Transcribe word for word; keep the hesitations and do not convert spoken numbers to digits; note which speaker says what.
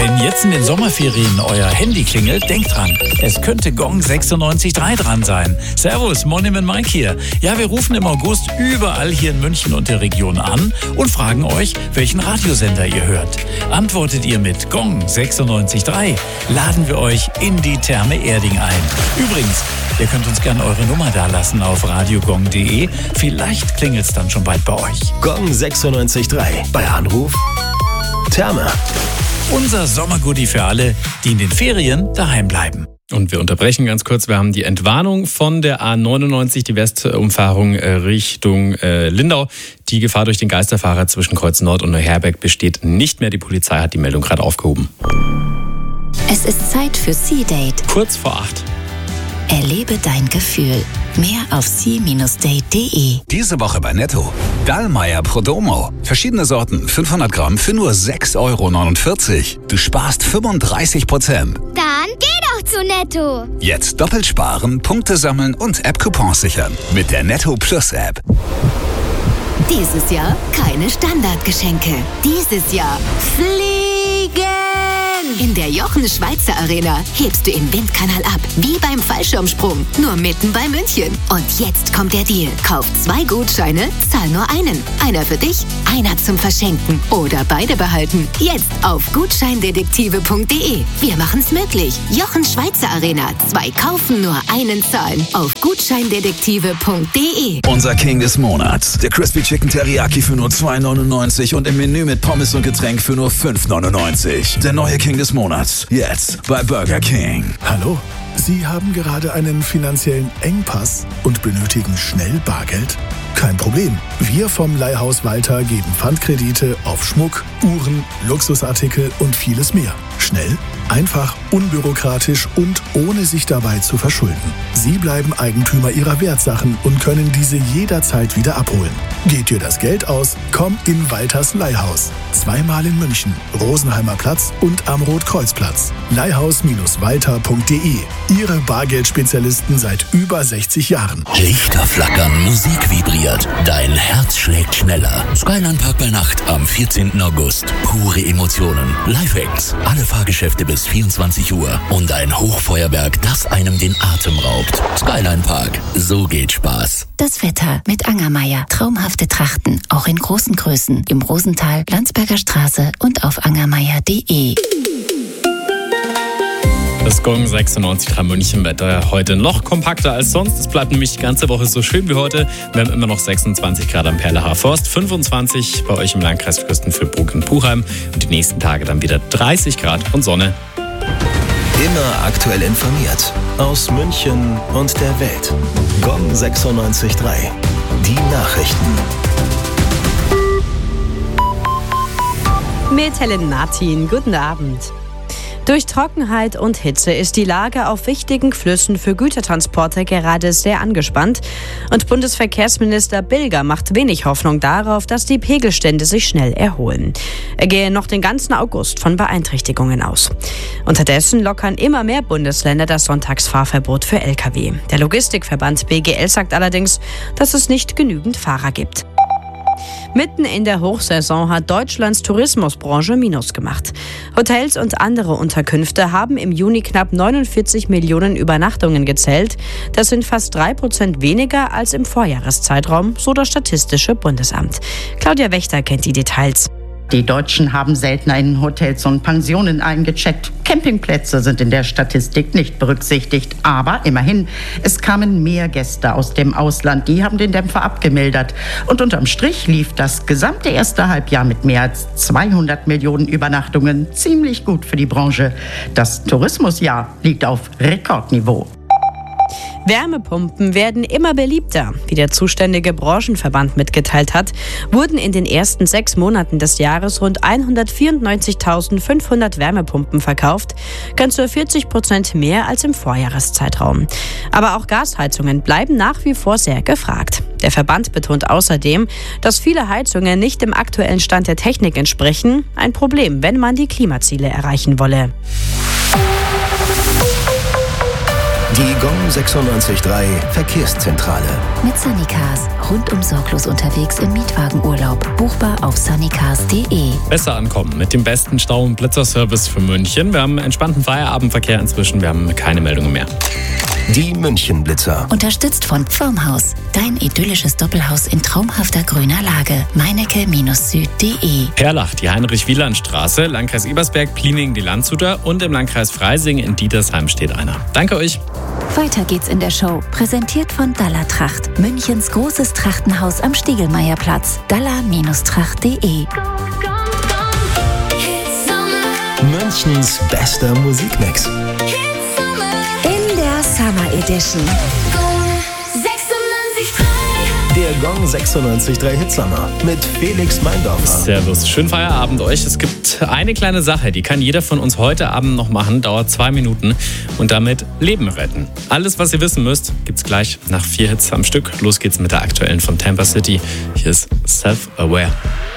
Speaker 1: Wenn jetzt in den Sommerferien euer Handy klingelt, denkt dran, es könnte Gong sechsundneunzig Komma drei dran sein. Servus, Monument Mike hier. Ja, wir rufen im August überall hier in München und der Region an und fragen euch, welchen Radiosender ihr hört. Antwortet ihr mit Gong sechsundneunzig Komma drei, laden wir euch in die Therme Erding ein. Übrigens, ihr könnt uns gerne eure Nummer dalassen auf radiogong punkt de. Vielleicht klingelt's dann schon bald bei euch.
Speaker 2: Gong sechsundneunzig Komma drei. Bei Anruf Therme.
Speaker 1: Unser Sommergoodie für alle, die in den Ferien daheim bleiben.
Speaker 3: Und wir unterbrechen ganz kurz. Wir haben die Entwarnung von der A neunundneunzig, die Westumfahrung Richtung äh, Lindau. Die Gefahr durch den Geisterfahrer zwischen Kreuz Nord und Neuherberg besteht nicht mehr. Die Polizei hat die Meldung gerade aufgehoben.
Speaker 4: Es ist Zeit für Sea-Date.
Speaker 3: Kurz vor acht.
Speaker 4: Erlebe dein Gefühl. Mehr auf sea Bindestrich date punkt de.
Speaker 5: Diese Woche bei Netto. Dallmayr Prodomo. Verschiedene Sorten, fünfhundert Gramm für nur sechs Euro neunundvierzig. Du sparst fünfunddreißig Prozent.
Speaker 6: Dann geh doch zu Netto.
Speaker 5: Jetzt doppelt sparen, Punkte sammeln und App-Coupons sichern. Mit der Netto Plus App.
Speaker 4: Dieses Jahr keine Standardgeschenke. Dieses Jahr fliegen! In der Jochen Schweizer Arena hebst du im Windkanal ab, wie beim Fallschirmsprung, nur mitten bei München. Und jetzt kommt der Deal. Kauf zwei Gutscheine, zahl nur einen. Einer für dich, einer zum Verschenken oder beide behalten. Jetzt auf gutscheindetektive punkt de. Wir machen's möglich. Jochen Schweizer Arena. Zwei kaufen, nur einen zahlen. Auf gutscheindetektive punkt de.
Speaker 5: Unser King des Monats. Der Crispy Chicken Teriyaki für nur zwei neunundneunzig und im Menü mit Pommes und Getränk für nur fünf neunundneunzig. Der neue King des Monats. Jetzt bei Burger King.
Speaker 7: Hallo, Sie haben gerade einen finanziellen Engpass und benötigen schnell Bargeld? Kein Problem. Wir vom Leihhaus Walter geben Pfandkredite auf Schmuck, Uhren, Luxusartikel und vieles mehr. Schnell, einfach, unbürokratisch und ohne sich dabei zu verschulden. Sie bleiben Eigentümer Ihrer Wertsachen und können diese jederzeit wieder abholen. Geht dir das Geld aus? Komm in Walters Leihhaus. Zweimal in München, Rosenheimer Platz und am Rotkreuzplatz. leihhaus Bindestrich walter punkt de. Ihre Bargeldspezialisten seit über sechzig Jahren.
Speaker 8: Lichter flackern, Musik vibriert, dein Herz schlägt schneller. Skyline Park bei Nacht am vierzehnten August. Pure Emotionen, Live-Acts, alle Fahrgeschäfte bis vierundzwanzig Uhr und ein Hochfeuerwerk, das einem den Atem raubt. Skyline Park, so geht Spaß.
Speaker 4: Das Wetter mit Angermeier. Traumhafte Trachten, auch in großen Größen. Im Rosental, Landsberger Straße und auf angermeier punkt de.
Speaker 3: Das Gong sechsundneunzig Komma drei München Wetter heute noch kompakter als sonst. Es bleibt nämlich die ganze Woche so schön wie heute. Wir haben immer noch sechsundzwanzig Grad am Perlacher Forst, fünfundzwanzig bei euch im Landkreis Fürstenfeldbruck und Puchheim und die nächsten Tage dann wieder dreißig Grad und Sonne.
Speaker 2: Immer aktuell informiert. Aus München und der Welt. Gong sechsundneunzig Komma drei. Die Nachrichten.
Speaker 9: Mit Helen Martin, guten Abend. Durch Trockenheit und Hitze ist die Lage auf wichtigen Flüssen für Gütertransporte gerade sehr angespannt. Und Bundesverkehrsminister Bilger macht wenig Hoffnung darauf, dass die Pegelstände sich schnell erholen. Er gehe noch den ganzen August von Beeinträchtigungen aus. Unterdessen lockern immer mehr Bundesländer das Sonntagsfahrverbot für L K W. Der Logistikverband B G L sagt allerdings, dass es nicht genügend Fahrer gibt. Mitten in der Hochsaison hat Deutschlands Tourismusbranche Minus gemacht. Hotels und andere Unterkünfte haben im Juni knapp neunundvierzig Millionen Übernachtungen gezählt. Das sind fast drei Prozent weniger als im Vorjahreszeitraum, so das Statistische Bundesamt. Claudia Wächter kennt die Details.
Speaker 10: Die Deutschen haben seltener in Hotels und Pensionen eingecheckt. Campingplätze sind in der Statistik nicht berücksichtigt. Aber immerhin, es kamen mehr Gäste aus dem Ausland. Die haben den Dämpfer abgemildert. Und unterm Strich lief das gesamte erste Halbjahr mit mehr als zweihundert Millionen Übernachtungen ziemlich gut für die Branche. Das Tourismusjahr liegt auf Rekordniveau.
Speaker 9: Wärmepumpen werden immer beliebter. Wie der zuständige Branchenverband mitgeteilt hat, wurden in den ersten sechs Monaten des Jahres rund hundertvierundneunzigtausendfünfhundert Wärmepumpen verkauft, ganze vierzig Prozent mehr als im Vorjahreszeitraum. Aber auch Gasheizungen bleiben nach wie vor sehr gefragt. Der Verband betont außerdem, dass viele Heizungen nicht dem aktuellen Stand der Technik entsprechen, ein Problem, wenn man die Klimaziele erreichen wolle.
Speaker 2: Die Gong sechsundneunzig Komma drei Verkehrszentrale.
Speaker 4: Mit Sunnycars. Rundum sorglos unterwegs im Mietwagenurlaub. Buchbar auf sunnycars punkt de.
Speaker 3: Besser ankommen mit dem besten Stau- und Blitzerservice für München. Wir haben entspannten Feierabendverkehr inzwischen. Wir haben keine Meldungen mehr.
Speaker 2: Die München-Blitzer.
Speaker 4: Unterstützt von Pfirmhaus. Dein idyllisches Doppelhaus in traumhafter grüner Lage. meinecke Süd punkt de.
Speaker 3: Perlach, die Heinrich-Wieland-Straße, Landkreis Ebersberg, Plining, die Landshuter und im Landkreis Freising in Dietersheim steht einer. Danke euch.
Speaker 4: Weiter geht's in der Show. Präsentiert von Dalla Tracht. Münchens großes Trachtenhaus am Stiegelmeierplatz. dalla Tracht punkt de.
Speaker 2: Münchens bester Musikmix.
Speaker 4: In der Summer Edition.
Speaker 2: Der Gong sechsundneunzig Komma drei Hitsummer mit Felix Meindorfer.
Speaker 3: Servus, schönen Feierabend euch. Es gibt eine kleine Sache, die kann jeder von uns heute Abend noch machen, dauert zwei Minuten und damit Leben retten. Alles, was ihr wissen müsst, gibt's gleich nach vier Hits am Stück. Los geht's mit der aktuellen von Tampa City. Hier ist Self-Aware.